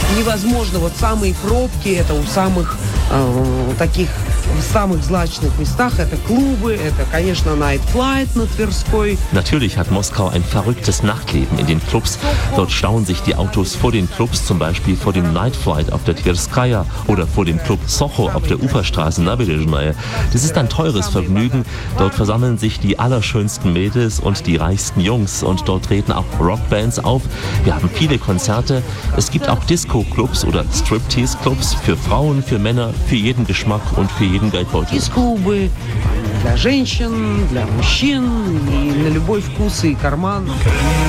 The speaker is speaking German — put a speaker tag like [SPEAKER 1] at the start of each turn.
[SPEAKER 1] невозможно. Вот самые пробки, это у самых таких, в самых злачных местах, это клубы, это, конечно, Night Flight на Tverской.
[SPEAKER 2] Natürlich hat Moskau ein verrücktes Nachtleben in den Clubs. Dort stauen sich die Autos vor den Clubs, zum Beispiel vor dem Night Flight auf der Tverskaya oder vor dem Club Socho auf der Uferstraße Nabережная. Das ist ein teures Vergnügen. Dort versammeln sich die allerschönsten Mädels und die reichsten Jungs und dort treten auch Rockbands auf. Wir haben viele Konzerte. Es gibt auch Disco-Clubs oder Striptease-Clubs für Frauen, für Männer, für jeden Geschmack und für jeden Geldbeutel.
[SPEAKER 1] Есть клубы для женщин, для мужчин, и на любой вкус и карман.